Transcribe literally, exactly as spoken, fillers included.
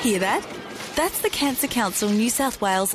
Hear that? That's the Cancer Council New South Wales